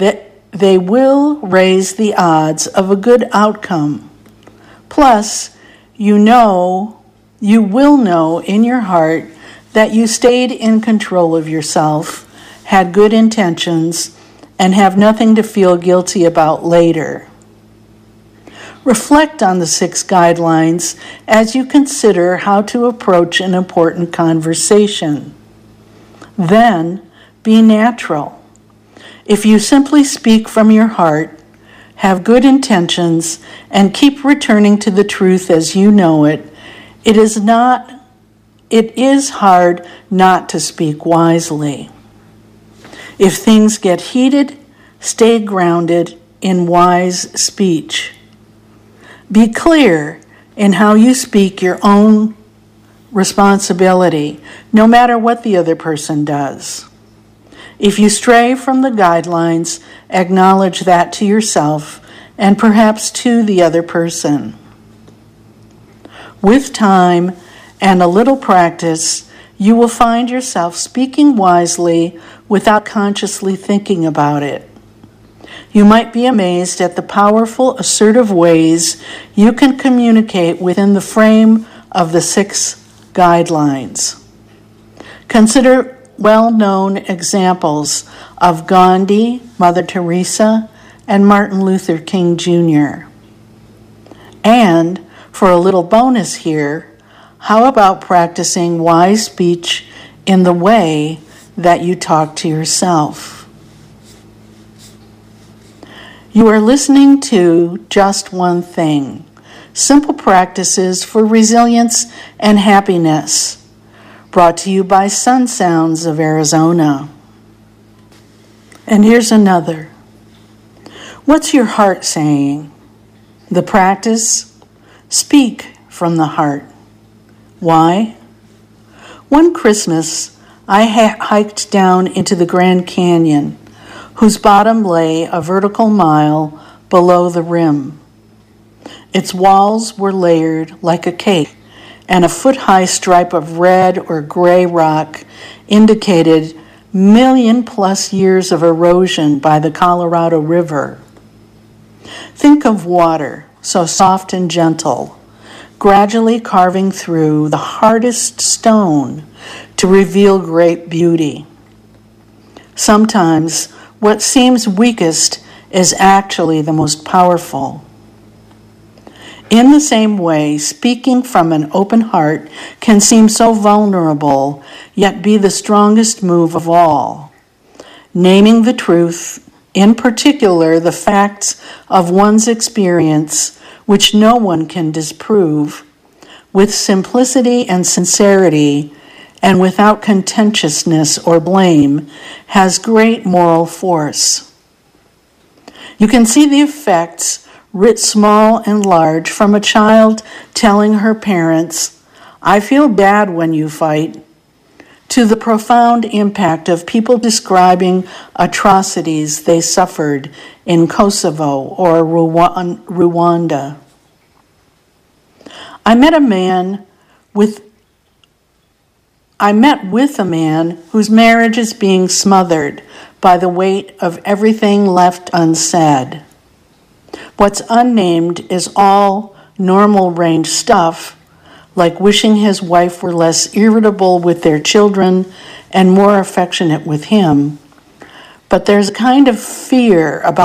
that they will raise the odds of a good outcome. Plus, you will know in your heart that you stayed in control of yourself, had good intentions, and have nothing to feel guilty about later. Reflect on the 6 guidelines as you consider how to approach an important conversation. Then, be natural. If you simply speak from your heart, have good intentions, and keep returning to the truth as you know it, it is hard not to speak wisely. If things get heated, stay grounded in wise speech. Be clear in how you speak your own responsibility, no matter what the other person does. If you stray from the guidelines, acknowledge that to yourself and perhaps to the other person. With time and a little practice, you will find yourself speaking wisely without consciously thinking about it. You might be amazed at the powerful, assertive ways you can communicate within the frame of the 6 guidelines. Consider well-known examples of Gandhi, Mother Teresa, and Martin Luther King Jr. And, for a little bonus here, how about practicing wise speech in the way that you talk to yourself? You are listening to Just One Thing, simple practices for resilience and happiness, brought to you by Sun Sounds of Arizona. And here's another. What's your heart saying? The practice? Speak from the heart. Why? One Christmas, I hiked down into the Grand Canyon, whose bottom lay a vertical mile below the rim. Its walls were layered like a cake, and a foot-high stripe of red or gray rock indicated million-plus years of erosion by the Colorado River. Think of water, so soft and gentle, gradually carving through the hardest stone to reveal great beauty. Sometimes what seems weakest is actually the most powerful. In the same way, speaking from an open heart can seem so vulnerable, yet be the strongest move of all. Naming the truth, in particular the facts of one's experience, which no one can disprove, with simplicity and sincerity, and without contentiousness or blame, has great moral force. You can see the effects, writ small and large, from a child telling her parents, "I feel bad when you fight," to the profound impact of people describing atrocities they suffered in Kosovo or Rwanda. I met with a man whose marriage is being smothered by the weight of everything left unsaid. What's unnamed is all normal range stuff, like wishing his wife were less irritable with their children and more affectionate with him. But there's a kind of fear about